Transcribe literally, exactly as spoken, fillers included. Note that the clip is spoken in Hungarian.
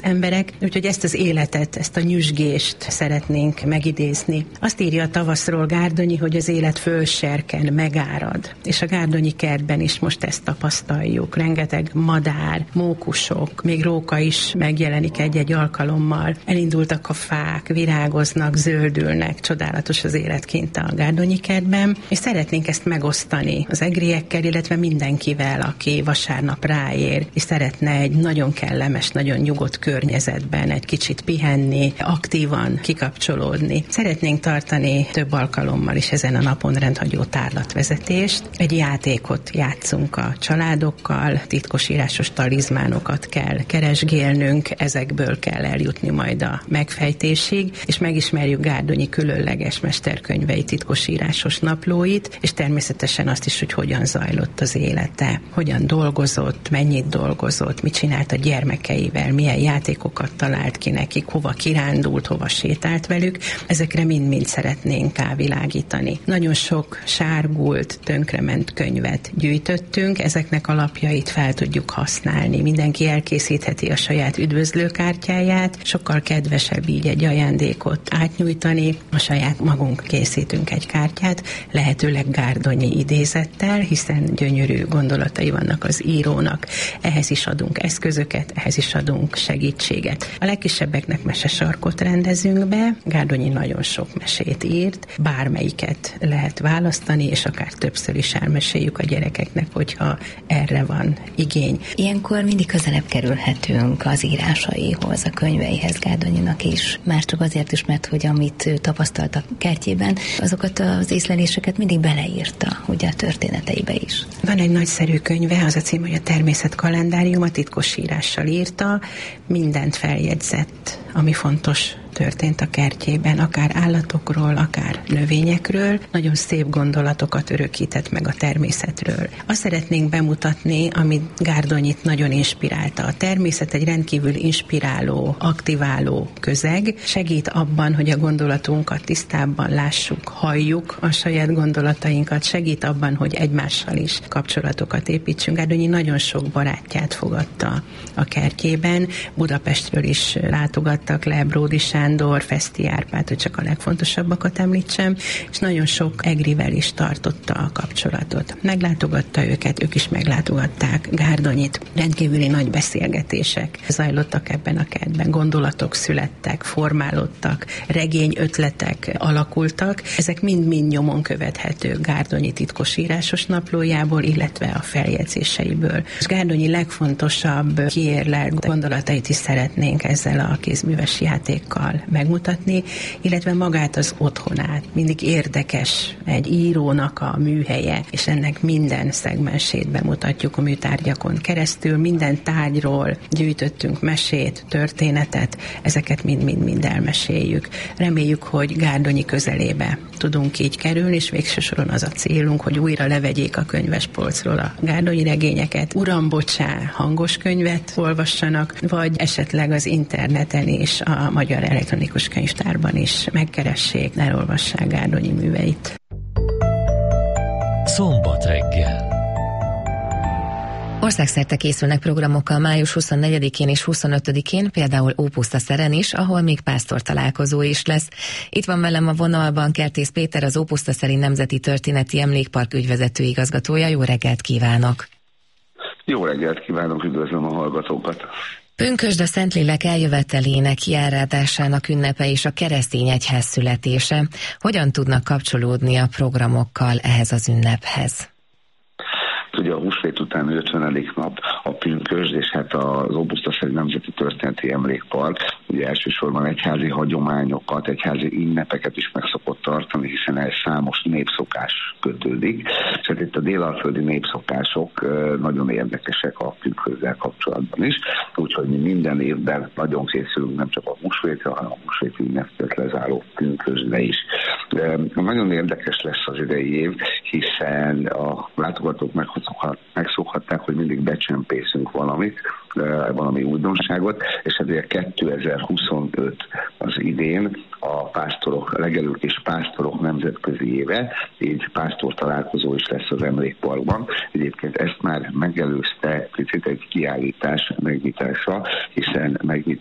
emberek, úgyhogy ezt az életet, ezt a nyüzsgést szeretnénk megidézni. Azt írja a tavaszról Gárdonyi, hogy az élet fölserken, megárad. És a gárdonyi kertben is most ezt tapasztaljuk. Rengeteg madár, mókusok, még róka is megjelenik egy-egy alkalommal. Elindultak a fák, virágoznak, zöldülnek, csodálatos az élet kint a gárdonyi kertben, és szeretnénk ezt megosztani az egriekkel, illetve mindenkivel, aki vasárnap ráér, és szeretne egy nagyon kellemes, nagyon nyugodt környezetben egy kicsit pihenni, aktívan kikapcsolódni. Szeretnénk tartani több alkalommal is ezen a napon rendhagyó tárlatvezetést. Egy játékot játszunk a családokkal, titkosírásos talizmánokat kell keresgélnünk, ezekből kell eljutni majd a megfejtésig, és megismerjük Gárdonyi különleges mesterkönyvei, titkosírásos naplóit, és természetesen azt is, hogy hogyan zajlott az élete, hogyan dolgozott, mennyit dolgozott, mit csinált a gyermekeivel, milyen játékokat talált ki nekik, hova kirándult, hova sétált velük. Ezekre mind-mind szeretnénk rávilágítani. Nagyon sok sárgult, tönkrement könyvet gyűjtöttünk, ezeknek alapjait fel tudjuk használni. Mindenki elkészítheti a saját üdvözlőkártyáját, sokkal kedvesebb így egy ajándékot átnyújtani. A saját magunk készítünk egy kártyát, lehetőleg Gárdonyi idézettel, hiszen gyönyörű gondolatai vannak az írónak. Ehhez is adunk eszközöket, ehhez is adunk segítséget. A legkisebbeknek mesesarkot rendezünk be, Gárdonyi nagyon sok mesét írt, bármelyiket lehet választani, és akár többször is elmeséljük a gyerekeknek, hogyha erre van igény. Ilyenkor mindig közelebb kerülhetünk az írásaihoz, a könyveihez Gárdonyinak is. Már csak azért is, mert hogy amit ő tapasztalt a kertjében, azokat az észleléseket mindig beleírta, ugye a történeteibe is. Van egy nagyszerű könyve, az a cím, hogy a természet kalendárium, a titkosírással írta, mindent feljegyzett, ami fontos történt a kertjében, akár állatokról, akár növényekről, nagyon szép gondolatokat örökített meg a természetről. Azt szeretnénk bemutatni, amit Gárdonyit nagyon inspirálta. A természet egy rendkívül inspiráló, aktiváló közeg, segít abban, hogy a gondolatunkat tisztábban lássuk, halljuk a saját gondolatainkat, segít abban, hogy egymással is kapcsolatokat építsünk. Gárdonyi nagyon sok barátját fogadta a kertjében, Budapestről is látogattak le, Bródi Sándor, Feszti Árpád, hogy csak a legfontosabbakat említsem, és nagyon sok egrivel is tartotta a kapcsolatot. Meglátogatta őket, ők is meglátogatták Gárdonyit. Rendkívüli nagy beszélgetések zajlottak ebben a kertben, gondolatok születtek, formálódtak, regény ötletek alakultak. Ezek mind-mind nyomon követhetők Gárdonyi titkosírásos naplójából, illetve a feljegyzéseiből. És Gárdonyi legfontosabb kiérlelt gondolatait is szeretnénk ezzel a kézműves játékkal megmutatni, illetve magát az otthonát. Mindig érdekes egy írónak a műhelye, és ennek minden szegmensét bemutatjuk a műtárgyakon keresztül. Minden tárgyról gyűjtöttünk mesét, történetet, ezeket mind-mind-mind elmeséljük. Reméljük, hogy Gárdonyi közelébe tudunk így kerülni, és végső soron az a célunk, hogy újra levegyék a könyvespolcról a Gárdonyi regényeket, uram, bocsá, hangos könyvet olvassanak, vagy esetleg az interneten is, a Magyar Elektronikus Könyvtárban is megkeressék, elolvassák Gárdonyi műveit. Szombat reggel. Országszerte készülnek programokkal május huszonnegyedikén és huszonötödikén, például Ópusztaszeren is, ahol még pásztor találkozó is lesz. Itt van velem a vonalban Kertész Péter, az Ópusztaszeri Nemzeti Történeti Emlékpark ügyvezető igazgatója. Jó reggelt kívánok! Jó reggelt kívánok, üdvözlöm a hallgatókat! Pünkösd a Szentlélek eljövetelének, kiárátásának ünnepe és a keresztény egyház születése. Hogyan tudnak kapcsolódni a programokkal ehhez az ünnephez? Ugye a húsvét utáni ötvenedik nap a pünkösd, és hát az Ópusztaszeri Nemzeti Történeti Emlékpark ugye elsősorban egyházi hagyományokat, egyházi ünnepeket is meg szokott tartani, hiszen ez számos népszokás kötődik. És hát itt a délalföldi népszokások nagyon érdekesek a pünkösddel kapcsolatban is, úgyhogy mi minden évben nagyon készülünk nem csak a húsvétre, hanem a húsvéti ünnepet lezáró pünkösdre is. De nagyon érdekes lesz az idei év, hiszen a látogatók megszokhatták, hogy mindig becsempészünk valamit, valami újdonságot, és hát ugye kétezer-huszonöt az idén a pásztorok, legelők és pásztorok nemzetközi éve, így pásztor találkozó is lesz az emlékparkban. Egyébként ezt már megelőzte picit egy kiállítás megnyitása, hiszen megnyit